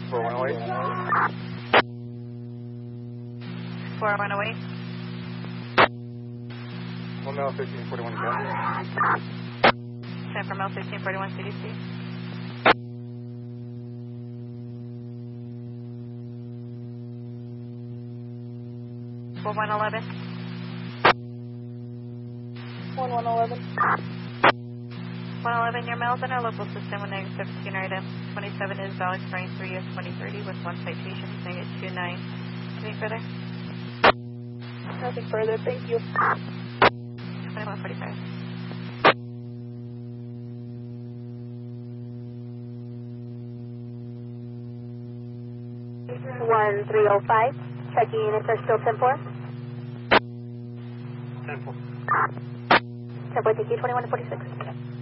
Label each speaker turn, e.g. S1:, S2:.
S1: 4108.
S2: 4108.
S1: 1L 1541 County.
S2: San from L1641 CDC. For 111.
S3: 1111.
S2: 111, your mail's in our local system with negative 17 item. 27 is valid expiring 3 of 2030 with 1 citation, negative 29. Anything further?
S3: Nothing further, thank you.
S2: 2145.
S4: 1305, checking units are still 10-4.
S1: 10-4.
S4: 10-4, thank you, 21 to 46.